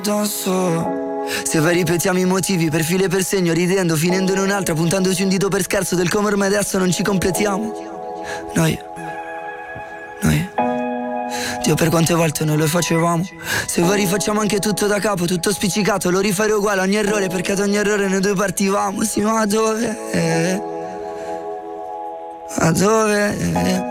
addosso. Se vai ripetiamo i motivi per filo e per segno, ridendo, finendo in un'altra, puntandoci un dito per scherzo del come ormai adesso non ci completiamo. Noi Dio, per quante volte noi lo facevamo. Se vuoi rifacciamo anche tutto da capo, tutto spiccicato, lo rifare uguale ogni errore, perché ad ogni errore noi due partivamo. Sì, ma dove? A dove?